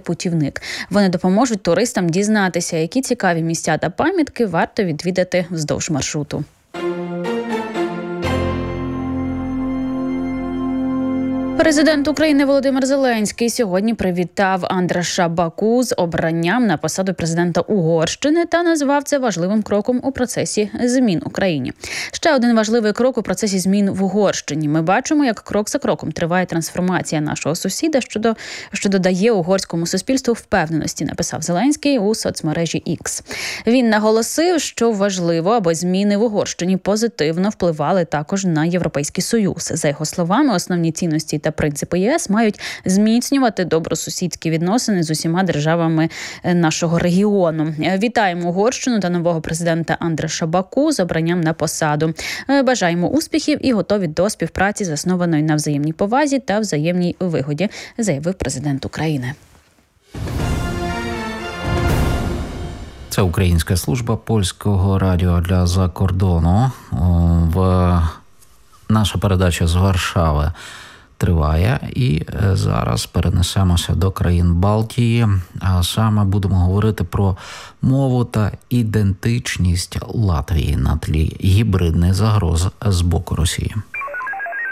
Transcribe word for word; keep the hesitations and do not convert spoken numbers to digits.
путівник. Вони допоможуть туристам дізнатися, які цікаві місця та пам'ятки варто відвідати вздовж маршруту. Президент України Володимир Зеленський сьогодні привітав Андраша Баку з обранням на посаду президента Угорщини та назвав це важливим кроком у процесі змін в Україні. Ще один важливий крок у процесі змін в Угорщині. Ми бачимо, як крок за кроком триває трансформація нашого сусіда, що, до, що додає угорському суспільству впевненості, написав Зеленський у соцмережі X. Він наголосив, що важливо, аби зміни в Угорщині позитивно впливали також на Європейський Союз. За його словами, основні цінності та принципи ЄС мають зміцнювати добросусідські відносини з усіма державами нашого регіону. Вітаємо Угорщину та нового президента Андраша Баку з обранням на посаду. Бажаємо успіхів і готові до співпраці, заснованої на взаємній повазі та взаємній вигоді, заявив президент України. Це Українська служба Польського радіо для закордону. В... Наша передача з Варшави триває, і зараз перенесемося до країн Балтії, а саме будемо говорити про мову та ідентичність Латвії на тлі гібридних загроз з боку Росії.